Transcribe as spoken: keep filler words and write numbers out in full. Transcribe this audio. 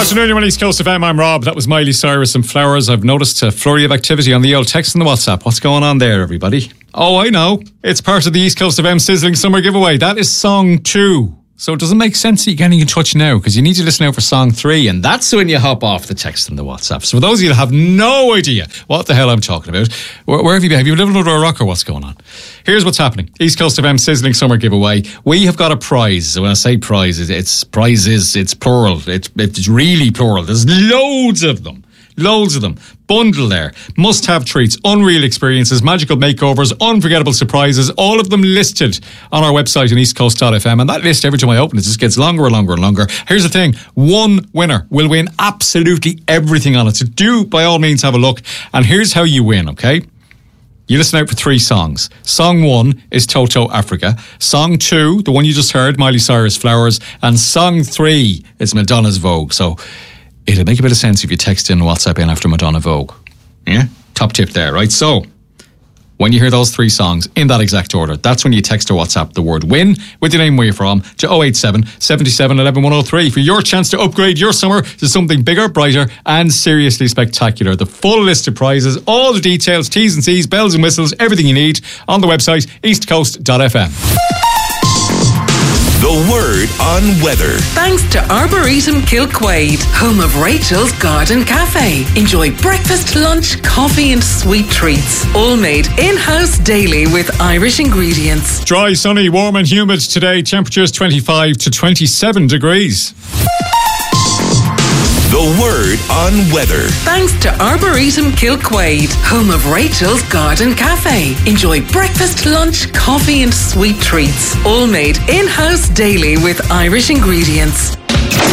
Afternoon, you're on East Coast F M. I'm Rob. That was Miley Cyrus and Flowers. I've noticed a flurry of activity on the old text and the WhatsApp. What's going on there, everybody? Oh, I know. It's part of the East Coast F M Sizzling Summer Giveaway. That is song two. So it doesn't make sense that you're getting in touch now, because you need to listen out for song three, and that's when you hop off the text and the WhatsApp. So for those of you that have no idea what the hell I'm talking about, where, where have you been? Have you lived under a rock or what's going on? Here's what's happening. East Coast F M Sizzling Summer Giveaway. We have got a prize. So when I say prizes, it's prizes, it's plural. It's, it's really plural. There's loads of them. Loads of them. Bundle there. Must have treats, unreal experiences, magical makeovers, unforgettable surprises, all of them listed on our website on east coast dot f m. And that list, every time I open it, just gets longer and longer and longer. Here's the thing. One winner will win absolutely everything on it. So do, by all means, have a look. And here's how you win, okay? You listen out for three songs. Song one is Toto Africa. Song two, the one you just heard, Miley Cyrus, Flowers. And song three is Madonna's Vogue. So it'll make a bit of sense if you text in WhatsApp in after Madonna Vogue. Yeah? Top tip there, right? So, when you hear those three songs in that exact order, that's when you text or WhatsApp the word win with your name, where you're from, to oh eight seven, seven seven, one one, one oh three for your chance to upgrade your summer to something bigger, brighter, and seriously spectacular. The full list of prizes, all the details, T's and C's, bells and whistles, everything you need on the website east coast dot f m. The word on weather. Thanks to Arboretum Kilquade, home of Rachel's Garden Cafe. Enjoy breakfast, lunch, coffee and sweet treats. All made in-house daily with Irish ingredients. Dry, sunny, warm and humid today. Temperatures twenty-five to twenty-seven degrees. The word on weather. Thanks to Arboretum Kilquade, home of Rachel's Garden Cafe. Enjoy breakfast, lunch, coffee and sweet treats. All made in-house daily with Irish ingredients.